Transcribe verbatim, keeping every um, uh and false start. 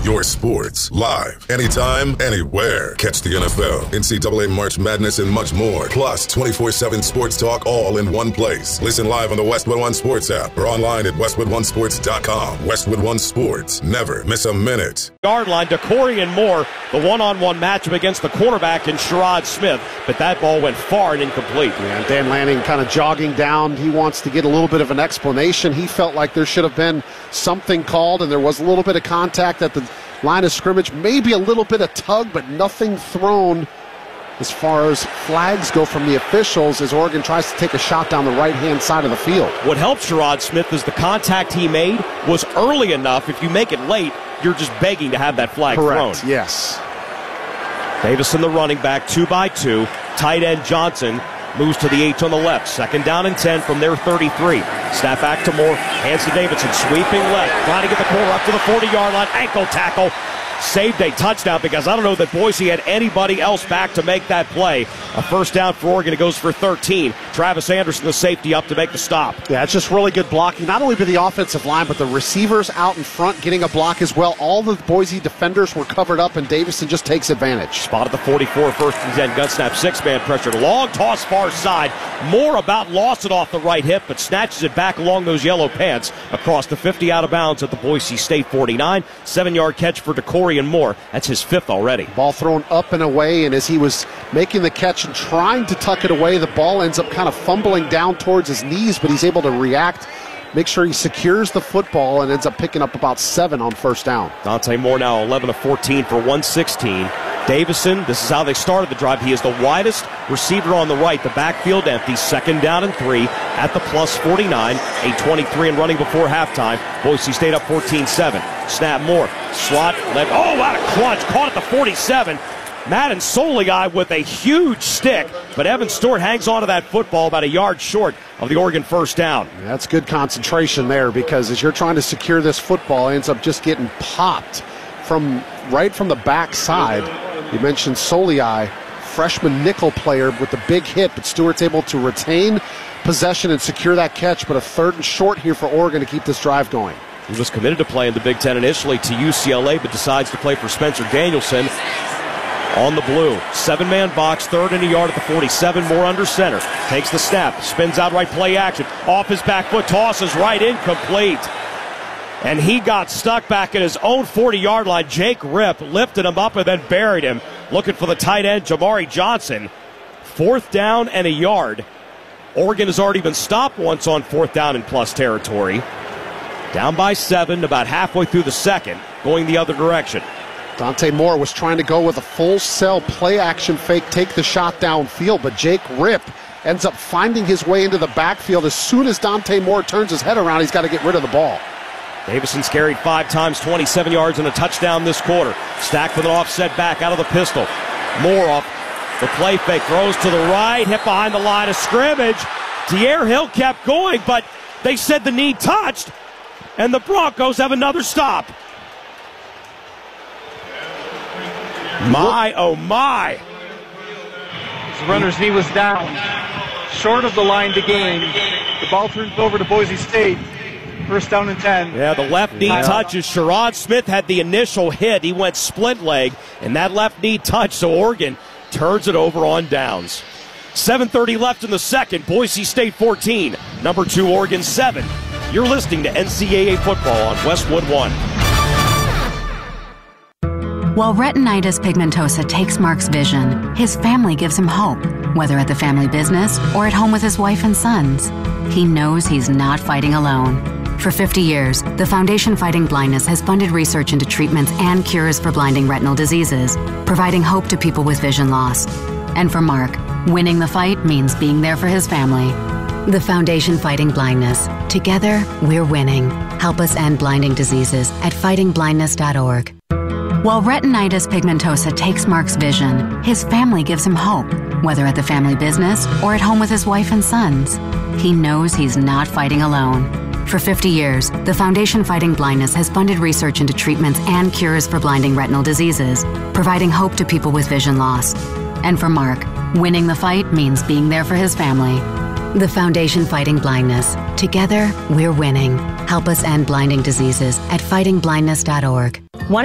your sports, live, anytime, anywhere. Catch the N F L, N C double A March Madness, and much more. Plus, twenty-four seven sports talk all in one place. Listen live on the Westwood One Sports app or online at westwood one sports dot com. Westwood One Sports. Never miss a minute. Yard line, DeCorian Moore, the one-on-one matchup against the quarterback in Sherrod Smith, but that ball went far and incomplete. Yeah, and Dan Lanning kind of jogging down. He wants to get a little bit of an explanation. He felt like there should have been something called, and there was a little bit of contact at the line of scrimmage, maybe a little bit of tug, but nothing thrown as far as flags go from the officials as Oregon tries to take a shot down the right-hand side of the field. What helped Sherrod Smith is the contact he made was early enough. If you make it late, you're just begging to have that flag Correct, thrown. yes. Davison, the running back, two by two. Tight end Johnson moves to the H on the left. Second down and ten from their thirty-three. Snap back to Moore. Hands to Davidson. Sweeping left. Trying to get the corner up to the forty-yard line. Ankle tackle. Saved a touchdown because I don't know that Boise had anybody else back to make that play. A first down for Oregon. It goes for thirteen. Travis Anderson, the safety, up to make the stop. Yeah, it's just really good blocking. Not only by the offensive line, but the receivers out in front getting a block as well. All the Boise defenders were covered up, and Davison just takes advantage. Spot at the forty-four, first and ten. Gun snap, six-man pressure. Long toss far side. Moore about lost it off the right hip, but snatches it back along those yellow pants across the fifty out of bounds at the Boise State forty-nine. Seven-yard catch for DeCorian Moore. That's his fifth already. Ball thrown up and away, and as he was making the catch and trying to tuck it away, the ball ends up kind of fumbling down towards his knees, but he's able to react, make sure he secures the football, and ends up picking up about seven on first down. Dante Moore now eleven of fourteen for one sixteen. Davison, this is how they started the drive. He is the widest receiver on the right. The backfield empty. Second down and three at the plus forty-nine. eight twenty-three and running before halftime. Boise State up fourteen seven. Snap Moore. Slot left. Oh, what a crunch. Caught at the forty-seven. Madden Soliai with a huge stick, but Evan Stewart hangs on to that football about a yard short of the Oregon first down. That's good concentration there, because as you're trying to secure this football, it ends up just getting popped from right from the backside. You mentioned Soliai, freshman nickel player with the big hit, but Stewart's able to retain possession and secure that catch, but a third and short here for Oregon to keep this drive going. He was committed to play in the Big Ten initially to U C L A, but decides to play for Spencer Danielson on the blue. Seven-man box, third and a yard at the forty-seven, Moore under center. Takes the snap, spins out right, play action. Off his back foot, tosses right, incomplete. And he got stuck back at his own forty-yard line. Jake Ripp lifted him up and then buried him. Looking for the tight end, Jamari Johnson. Fourth down and a yard. Oregon has already been stopped once on fourth down in plus territory. Down by seven, about halfway through the second, going the other direction. Dante Moore was trying to go with a full cell play action fake, take the shot downfield, but Jake Ripp ends up finding his way into the backfield. As soon as Dante Moore turns his head around, he's got to get rid of the ball. Davison's carried five times, twenty-seven yards and a touchdown this quarter. Stacked with an offset back out of the pistol. Moore off the play fake, throws to the right, hit behind the line of scrimmage. Tierre Hill kept going, but they said the knee touched, and the Broncos have another stop. My, oh my. The runner's knee was down, short of the line to gain. The ball turns over to Boise State. First down and ten. Yeah, the left knee touches. Sherrod Smith had the initial hit. He went split leg, and that left knee touched, so Oregon turns it over on downs. seven thirty left in the second. Boise State fourteen. Number two, Oregon seven. You're listening to N C double A football on Westwood One. While retinitis pigmentosa takes Mark's vision, his family gives him hope, whether at the family business or at home with his wife and sons. He knows he's not fighting alone. For fifty years, the Foundation Fighting Blindness has funded research into treatments and cures for blinding retinal diseases, providing hope to people with vision loss. And for Mark, winning the fight means being there for his family. The Foundation Fighting Blindness. Together, we're winning. Help us end blinding diseases at fighting blindness dot org. While retinitis pigmentosa takes Mark's vision, his family gives him hope, whether at the family business or at home with his wife and sons. He knows he's not fighting alone. For fifty years, the Foundation Fighting Blindness has funded research into treatments and cures for blinding retinal diseases, providing hope to people with vision loss. And for Mark, winning the fight means being there for his family. The Foundation Fighting Blindness. Together, we're winning. Help us end blinding diseases at fighting blindness dot org.